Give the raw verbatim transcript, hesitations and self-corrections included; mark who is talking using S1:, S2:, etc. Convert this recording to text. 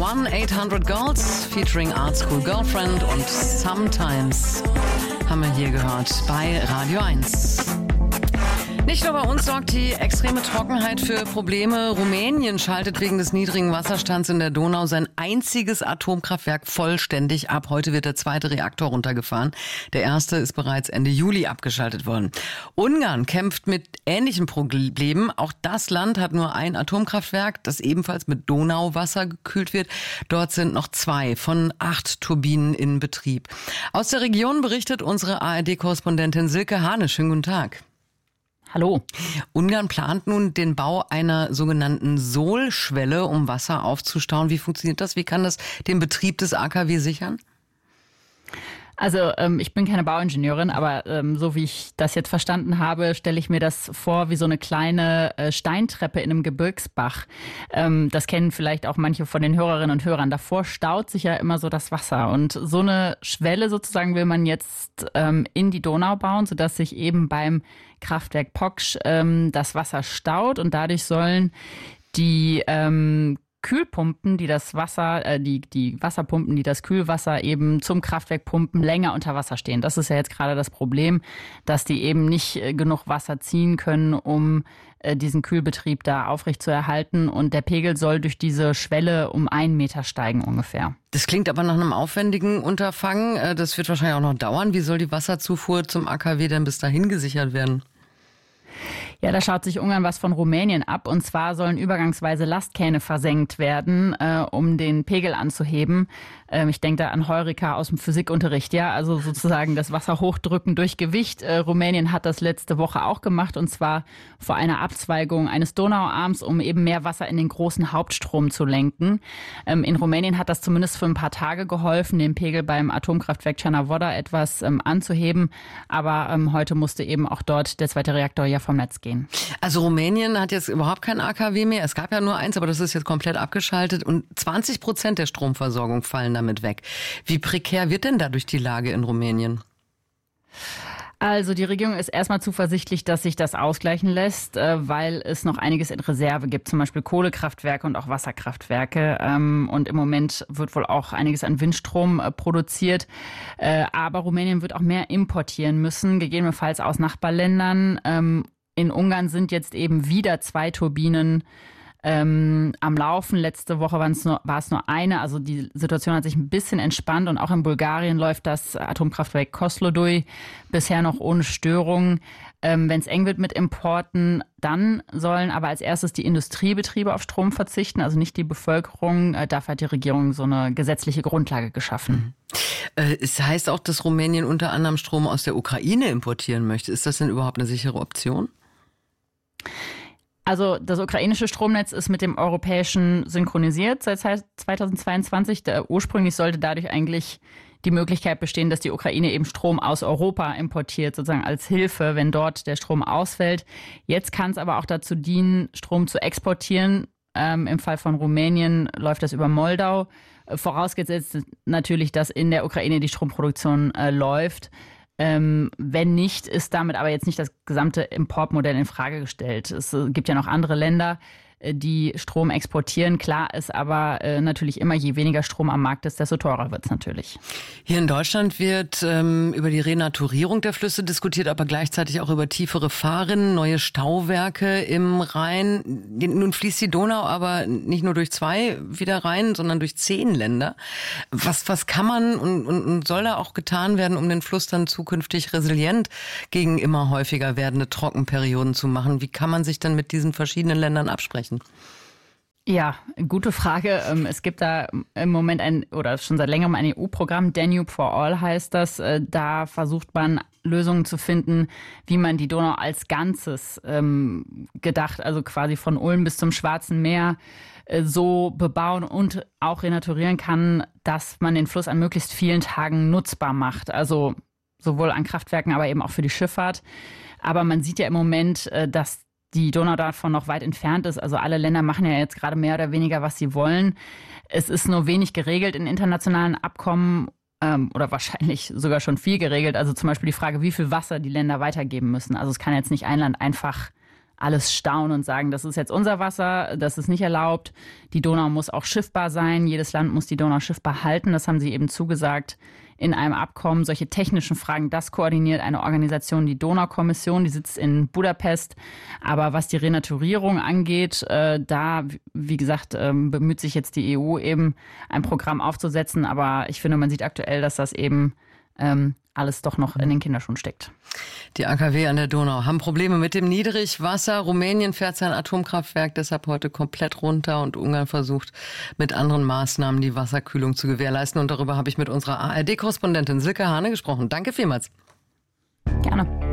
S1: one eight hundred Girls featuring Art School Girlfriend und Sometimes haben wir hier gehört bei Radio eins. Nicht nur bei uns sorgt die extreme Trockenheit für Probleme. Rumänien schaltet wegen des niedrigen Wasserstands in der Donau sein einziges Atomkraftwerk vollständig ab. Heute wird der zweite Reaktor runtergefahren. Der erste ist bereits Ende Juli abgeschaltet worden. Ungarn kämpft mit ähnlichen Problemen. Auch das Land hat nur ein Atomkraftwerk, das ebenfalls mit Donauwasser gekühlt wird. Dort sind noch zwei von acht Turbinen in Betrieb. Aus der Region berichtet unsere A R D-Korrespondentin Silke Hane. Schönen guten Tag.
S2: Hallo.
S1: Ungarn plant nun den Bau einer sogenannten Sohlschwelle, um Wasser aufzustauen. Wie funktioniert das? Wie kann das den Betrieb des A K W sichern?
S2: Also ähm, ich bin keine Bauingenieurin, aber ähm, so wie ich das jetzt verstanden habe, stelle ich mir das vor wie so eine kleine äh, Steintreppe in einem Gebirgsbach. Ähm, das kennen vielleicht auch manche von den Hörerinnen und Hörern. Davor staut sich ja immer so das Wasser. Und so eine Schwelle sozusagen will man jetzt ähm, in die Donau bauen, sodass sich eben beim Kraftwerk Poksch ähm, das Wasser staut. Und dadurch sollen die ähm, Kühlpumpen, die das Wasser, äh, die, die Wasserpumpen, die das Kühlwasser eben zum Kraftwerk pumpen, länger unter Wasser stehen. Das ist ja jetzt gerade das Problem, dass die eben nicht äh, genug Wasser ziehen können, um äh, diesen Kühlbetrieb da aufrechtzuerhalten. Und der Pegel soll durch diese Schwelle um einen Meter steigen ungefähr.
S1: Das klingt aber nach einem aufwendigen Unterfangen. Äh, das wird wahrscheinlich auch noch dauern. Wie soll die Wasserzufuhr zum A K W denn bis dahin gesichert werden?
S2: Ja, da schaut sich Ungarn was von Rumänien ab. Und zwar sollen übergangsweise Lastkähne versenkt werden, äh, um den Pegel anzuheben. Ähm, ich denke da an Heureka aus dem Physikunterricht, ja, also sozusagen das Wasser hochdrücken durch Gewicht. Äh, Rumänien hat das letzte Woche auch gemacht, und zwar vor einer Abzweigung eines Donauarms, um eben mehr Wasser in den großen Hauptstrom zu lenken. Ähm, in Rumänien hat das zumindest für ein paar Tage geholfen, den Pegel beim Atomkraftwerk Cernavoda etwas ähm, anzuheben. Aber ähm, heute musste eben auch dort der zweite Reaktor ja vom Netz gehen.
S1: Also Rumänien hat jetzt überhaupt kein A K W mehr. Es gab ja nur eins, aber das ist jetzt komplett abgeschaltet. Und zwanzig Prozent der Stromversorgung fallen damit weg. Wie prekär wird denn dadurch die Lage in Rumänien?
S2: Also die Regierung ist erstmal zuversichtlich, dass sich das ausgleichen lässt, weil es noch einiges in Reserve gibt, zum Beispiel Kohlekraftwerke und auch Wasserkraftwerke. Und im Moment wird wohl auch einiges an Windstrom produziert. Aber Rumänien wird auch mehr importieren müssen, gegebenenfalls aus Nachbarländern. In Ungarn sind jetzt eben wieder zwei Turbinen ähm, am Laufen. Letzte Woche nur, war es nur eine. Also die Situation hat sich ein bisschen entspannt. Und auch in Bulgarien läuft das Atomkraftwerk Kozloduy bisher noch ohne Störungen. Ähm, Wenn es eng wird mit Importen, dann sollen aber als erstes die Industriebetriebe auf Strom verzichten, also nicht die Bevölkerung. Äh, dafür hat die Regierung so eine gesetzliche Grundlage geschaffen.
S1: Äh, es heißt auch, dass Rumänien unter anderem Strom aus der Ukraine importieren möchte. Ist das denn überhaupt eine sichere Option?
S2: Also das ukrainische Stromnetz ist mit dem europäischen synchronisiert seit zweitausendzweiundzwanzig. Der, ursprünglich sollte dadurch eigentlich die Möglichkeit bestehen, dass die Ukraine eben Strom aus Europa importiert, sozusagen als Hilfe, wenn dort der Strom ausfällt. Jetzt kann es aber auch dazu dienen, Strom zu exportieren. Ähm, Im Fall von Rumänien läuft das über Moldau. Vorausgesetzt natürlich, dass in der Ukraine die Stromproduktion äh, läuft. Ähm, wenn nicht, ist damit aber jetzt nicht das gesamte Importmodell in Frage gestellt. Es äh, gibt ja noch andere Länder, äh, die Strom exportieren. Klar ist aber äh, natürlich immer, je weniger Strom am Markt ist, desto teurer wird es natürlich.
S1: Hier in Deutschland wird ähm, über die Renaturierung der Flüsse diskutiert, aber gleichzeitig auch über tiefere Fahrrinnen, neue Stauwerke im Rhein. Nun fließt die Donau aber nicht nur durch zwei wieder rein, sondern durch zehn Länder. Was, was kann man und, und, und soll da auch getan werden, um den Fluss dann zukünftig resilient gegen immer häufiger werdende Trockenperioden zu machen? Wie kann man sich dann mit diesen verschiedenen Ländern absprechen?
S2: Ja, gute Frage. Es gibt da im Moment ein, oder schon seit längerem ein E U-Programm, Danube for All heißt das. Da versucht man Lösungen zu finden, wie man die Donau als Ganzes ähm, gedacht, also quasi von Ulm bis zum Schwarzen Meer, äh, so bebauen und auch renaturieren kann, dass man den Fluss an möglichst vielen Tagen nutzbar macht. Also sowohl an Kraftwerken, aber eben auch für die Schifffahrt. Aber man sieht ja im Moment, äh, dass die Donau davon noch weit entfernt ist. Also alle Länder machen ja jetzt gerade mehr oder weniger, was sie wollen. Es ist nur wenig geregelt in internationalen Abkommen ähm, oder wahrscheinlich sogar schon viel geregelt. Also zum Beispiel die Frage, wie viel Wasser die Länder weitergeben müssen. Also es kann jetzt nicht ein Land einfach alles staunen und sagen, das ist jetzt unser Wasser, das ist nicht erlaubt. Die Donau muss auch schiffbar sein. Jedes Land muss die Donau schiffbar halten. Das haben sie eben zugesagt in einem Abkommen. Solche technischen Fragen, das koordiniert eine Organisation, die Donaukommission, die sitzt in Budapest. Aber was die Renaturierung angeht, äh, da, wie gesagt, ähm, bemüht sich jetzt die E U eben, ein Programm aufzusetzen. Aber ich finde, man sieht aktuell, dass das eben ähm, alles doch noch in den Kinderschuhen steckt.
S1: Die A K W an der Donau haben Probleme mit dem Niedrigwasser. Rumänien fährt sein Atomkraftwerk deshalb heute komplett runter und Ungarn versucht mit anderen Maßnahmen die Wasserkühlung zu gewährleisten. Und darüber habe ich mit unserer A R D-Korrespondentin Silke Hane gesprochen. Danke vielmals.
S2: Gerne.